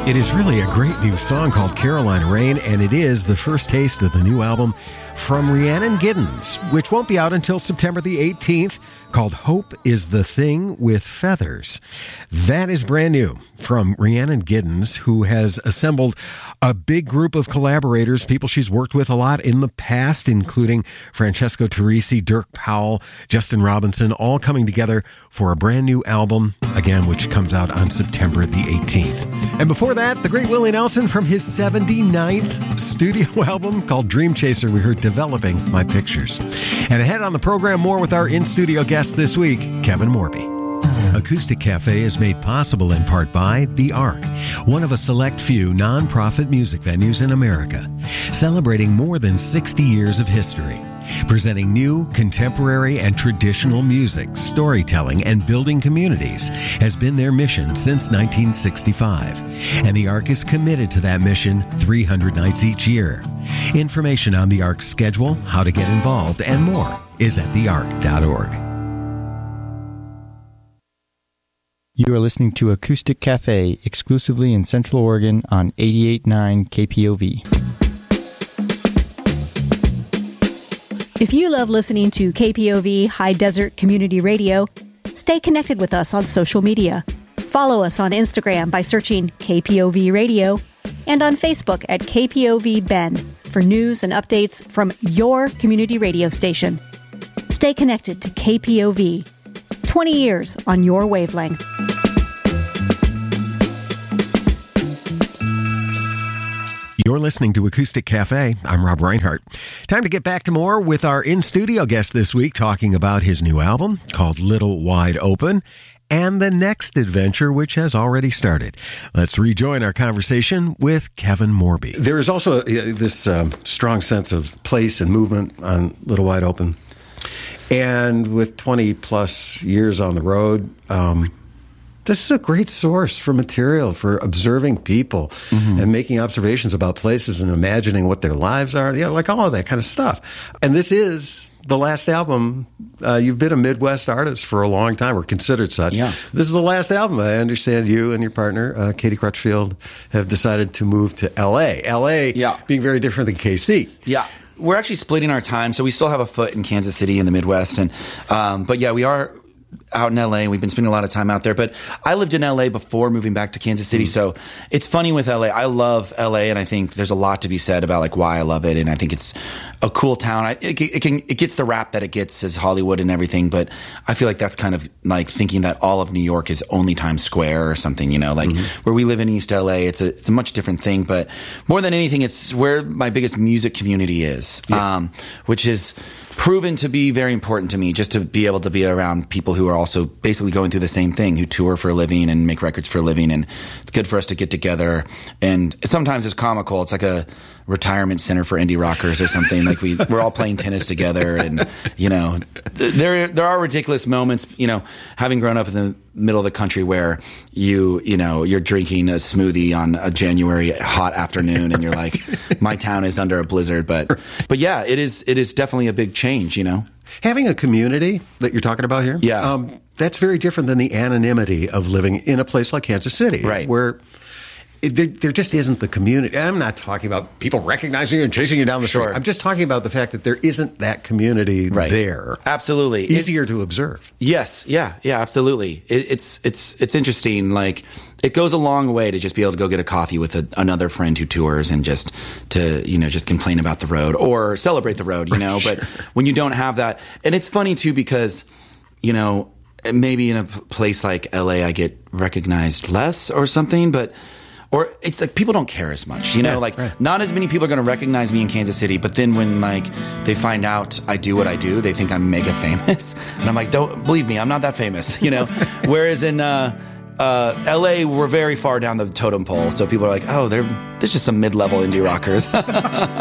It is really a great new song called Carolina Rain, and it is the first taste of the new album from Rhiannon Giddens, which won't be out until September the 18th, called Hope is the Thing with Feathers. That is brand new from Rhiannon Giddens, who has assembled a big group of collaborators, people she's worked with a lot in the past, including Francesco Teresi, Dirk Powell, Justin Robinson, all coming together for a brand new album, again, which comes out on September the 18th. And before that, the great Willie Nelson from his 79th studio album called Dream Chaser, we heard Developing My Pictures. And ahead on the program, more with our in-studio guest this week, Kevin Morby. Acoustic Cafe is made possible in part by The Ark, one of a select few non-profit music venues in America, celebrating more than 60 years of history, presenting new, contemporary, and traditional music, storytelling, and building communities has been their mission since 1965. And The Ark is committed to that mission 300 nights each year. Information on The Ark's schedule, how to get involved, and more is at theark.org. You are listening to Acoustic Cafe exclusively in Central Oregon on 88.9 KPOV. If you love listening to KPOV High Desert Community Radio, stay connected with us on social media. Follow us on Instagram by searching KPOV Radio and on Facebook at KPOV Bend for news and updates from your community radio station. Stay connected to KPOV. 20 years on your wavelength. You're listening to Acoustic Cafe. I'm Rob Reinhart. Time to get back to more with our in-studio guest this week, talking about his new album called Little Wide Open and the next adventure, which has already started. Let's rejoin our conversation with Kevin Morby. There is also this strong sense of place and movement on Little Wide Open. And with 20 plus years on the road, this is a great source for material, for observing people and making observations about places and imagining what their lives are, like all of that kind of stuff. And this is the last album. You've been a Midwest artist for a long time, or considered such. Yeah. This is the last album. I understand you and your partner, Katie Crutchfield, have decided to move to L.A. L.A. being very different than KC. Yeah. We're actually splitting our time, so we still have a foot in Kansas City in the Midwest, and but yeah, we are out in LA, and we've been spending a lot of time out there. But I lived in LA before moving back to Kansas City, so it's funny with LA. I love LA, and I think there's a lot to be said about like why I love it, and I think it's a cool town. It gets the rap that it gets as Hollywood and everything, but I feel like that's kind of like thinking that all of New York is only Times Square or something, you know, like where we live in East LA, it's a much different thing. But more than anything, it's where my biggest music community is, which is proven to be very important to me, just to be able to be around people who are also basically going through the same thing, who tour for a living and make records for a living. And it's good for us to get together. And sometimes it's comical. It's like a retirement center for indie rockers or something. Like we're all playing tennis together, and you know, there are ridiculous moments, you know, having grown up in the middle of the country where you're drinking a smoothie on a January hot afternoon and you're like, my town is under a blizzard. But yeah, it is definitely a big change, you know. Having a community that you're talking about here, that's very different than the anonymity of living in a place like Kansas City, right? Where there just isn't the community. I'm not talking about people recognizing you and chasing you down the street. I'm just talking about the fact that there isn't that community there. Absolutely. Easier to observe. Yes. Yeah, absolutely. It's interesting. Like, it goes a long way to just be able to go get a coffee with another friend who tours and just to, you know, just complain about the road or celebrate the road, you know. But when you don't have that, and it's funny too because, you know, maybe in a place like LA I get recognized less or something, or it's like people don't care as much, you know, not as many people are going to recognize me in Kansas City, but then when like they find out I do what I do, they think I'm mega famous. And I'm like, don't believe me, I'm not that famous, you know. Whereas in LA, we're very far down the totem pole. So people are like, oh, there's just some mid-level indie rockers.